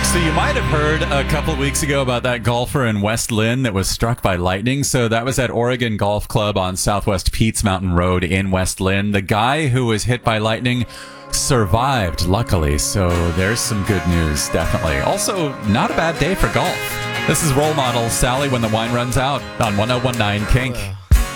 So you might have heard a couple of weeks ago about that golfer in West Lynn that was struck by lightning. So that was at Oregon Golf Club on Southwest Pete's Mountain Road in West Lynn. The guy who was hit by lightning survived, luckily. So there's some good news, definitely. Also, not a bad day for golf. This is Role Model Sally When the Wine Runs Out on 1019 Kink.